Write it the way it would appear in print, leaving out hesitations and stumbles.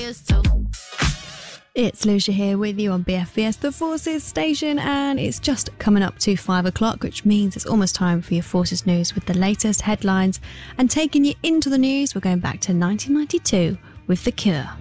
niggas too. It's Lucia here with you on BFBS The Forces station, and it's just coming up to 5 o'clock, which means it's almost time for your Forces news with the latest headlines. And taking you into the news, we're going back to 1992 with The Cure.